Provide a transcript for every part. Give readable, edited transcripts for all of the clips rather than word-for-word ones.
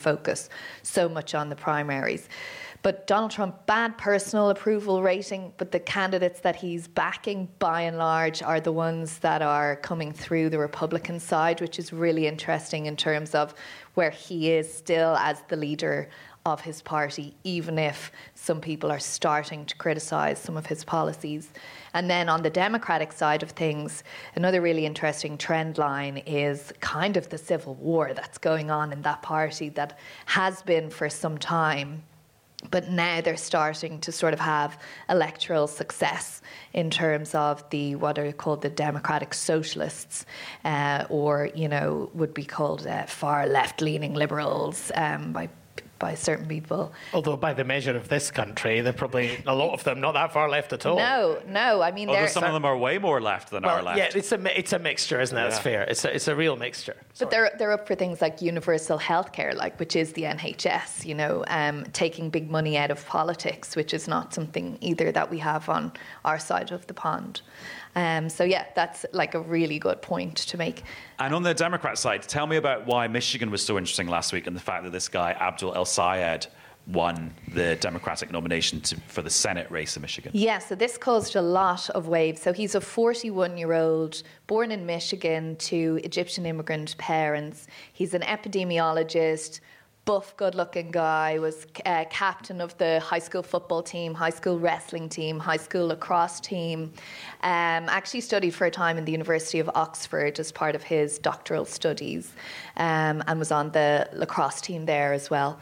focus so much on the primaries. But Donald Trump, bad personal approval rating, but the candidates that he's backing, by and large, are the ones that are coming through the Republican side, which is really interesting in terms of where he is still as the leader of his party, even if some people are starting to criticise some of his policies. And then on the Democratic side of things, another really interesting trend line is kind of the civil war that's going on in that party that has been for some time. But now they're starting to sort of have electoral success in terms of the what are called the Democratic Socialists, or would be called far left-leaning liberals by certain people. Although by the measure of this country, they're probably, a lot of them, not that far left at all. No. I mean, some of them are way more left than our left. Yeah, it's a mixture, isn't it? That's fair. It's a real mixture. But they're up for things like universal healthcare, which is the NHS, taking big money out of politics, which is not something either that we have on our side of the pond. That's a really good point to make. And on the Democrat side, tell me about why Michigan was so interesting last week and the fact that this guy, Abdul El-Sayed, won the Democratic nomination for the Senate race in Michigan. Yeah, so this caused a lot of waves. So he's a 41-year-old born in Michigan to Egyptian immigrant parents. He's an epidemiologist, buff, good-looking guy, was captain of the high school football team, high school wrestling team, high school lacrosse team. Actually studied for a time in the University of Oxford as part of his doctoral studies, and was on the lacrosse team there as well.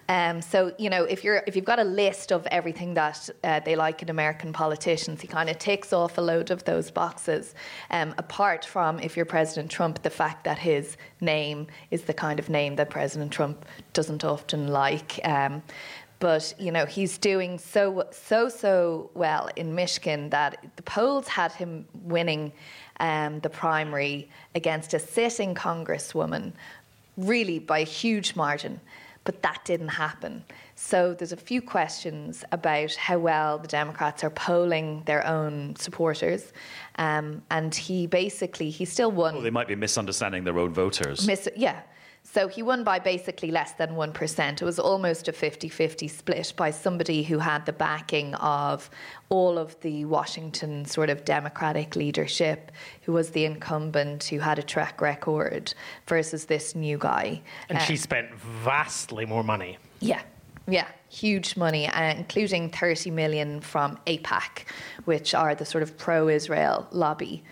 If you've got a list of everything that they like in American politicians, he kind of ticks off a load of those boxes. Apart from, if you're President Trump, the fact that his name is the kind of name that President Trump doesn't often like. But he's doing so well in Michigan that the polls had him winning the primary against a sitting congresswoman, really by a huge margin. But that didn't happen. So there's a few questions about how well the Democrats are polling their own supporters. And he still won. Well, they might be misunderstanding their own voters. Yeah. So he won by basically less than 1%. It was almost a 50-50 split by somebody who had the backing of all of the Washington sort of Democratic leadership, who was the incumbent, who had a track record, versus this new guy. And she spent vastly more money. Yeah, huge money, including $30 million from AIPAC, which are the sort of pro-Israel lobby.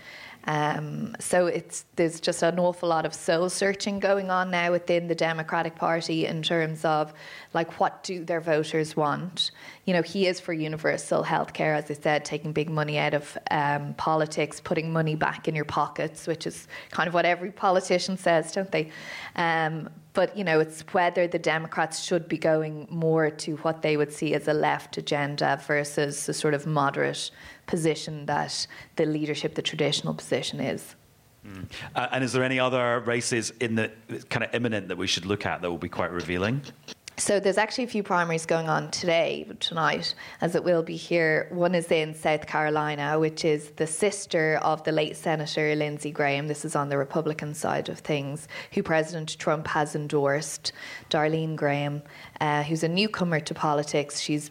So there's just an awful lot of soul searching going on now within the Democratic Party in terms of what do their voters want. He is for universal healthcare, as I said, taking big money out of politics, putting money back in your pockets, which is kind of what every politician says, don't they? But, it's whether the Democrats should be going more to what they would see as a left agenda versus the sort of moderate position that the leadership, the traditional position is. And is there any other races in the kind of imminent that we should look at that will be quite revealing? So there's actually a few primaries going on tonight, as it will be here. One is in South Carolina, which is the sister of the late Senator Lindsey Graham. This is on the Republican side of things, who President Trump has endorsed. Darlene Graham, who's a newcomer to politics. She's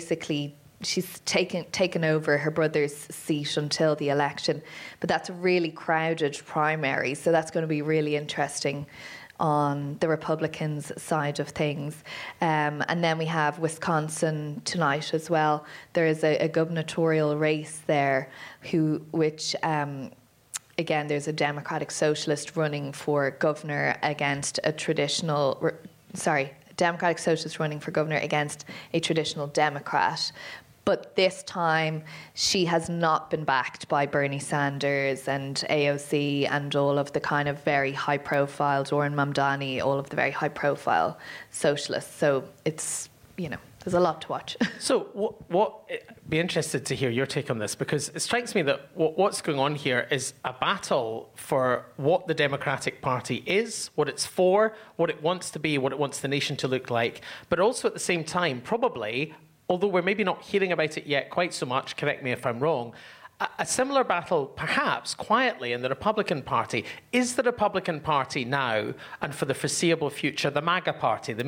taken over her brother's seat until the election. But that's a really crowded primary, so that's going to be really interesting on the Republicans' side of things. And then we have Wisconsin tonight as well. There is a gubernatorial race there again, there's a Democratic Socialist running for governor against Democratic Socialist running for governor against a traditional Democrat. But this time, she has not been backed by Bernie Sanders and AOC and all of the kind of very high-profile, Zoran Mamdani, all of the very high-profile socialists. So it's, there's a lot to watch. So be interested to hear your take on this, because it strikes me that what's going on here is a battle for what the Democratic Party is, what it's for, what it wants to be, what it wants the nation to look like, but also at the same time, probably, although we're maybe not hearing about it yet quite so much, correct me if I'm wrong, a similar battle, perhaps quietly, in the Republican Party. Is the Republican Party now, and for the foreseeable future, the MAGA Party, the